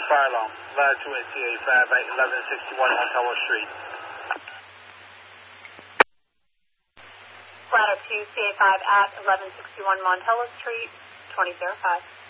fire alarm. Ladder 2 and CA5 at 1161 Montello Street. Ladder 2, CA5 at 1161 Montello Street, 2005.